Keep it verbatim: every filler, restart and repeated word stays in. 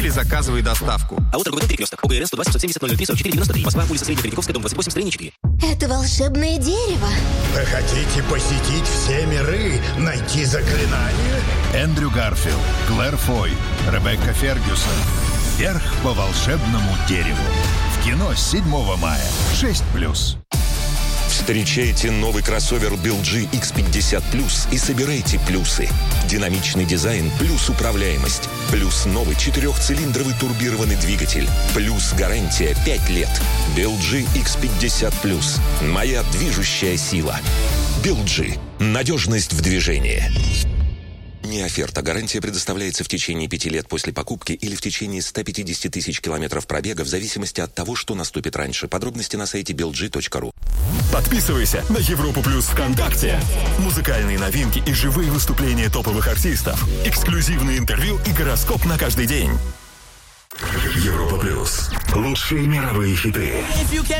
или заказывай доставку. А вот торговый дом «Перекресток». ОГРН сто два семьсот семьдесят ноль ноль три сорок четыре девяносто три. Москва, улица Средняя Третьяковская, дом двадцать восемь, строение четыре. Это волшебное дерево. Вы хотите посетить все миры, найти заклинание? Эндрю Гарфилд, Клэр Фой, Ребекка Фергюсон. Вверх по волшебному дереву. В кино с седьмого мая. шесть плюс. Встречайте новый кроссовер би эл джи икс пятьдесят плюс и собирайте плюсы. Динамичный дизайн плюс управляемость. Плюс новый четырехцилиндровый турбированный двигатель. Плюс гарантия пять лет. би эл джи икс пятьдесят плюс. Моя движущая сила. би эл джи. Надежность в движении. Не оферта. Гарантия предоставляется в течение пяти лет после покупки или в течение ста пятидесяти тысяч километров пробега в зависимости от того, что наступит раньше. Подробности на сайте би эл джи точка ру. Подписывайся на Европу Плюс ВКонтакте. Музыкальные новинки и живые выступления топовых артистов. Эксклюзивные интервью и гороскоп на каждый день. Европа Плюс. Лучшие мировые хиты.